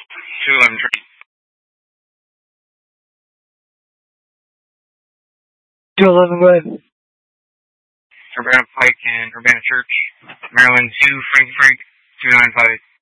211 Church. 211, go ahead. Urbana Pike and Urbana Church, Maryland 2 Frank 295.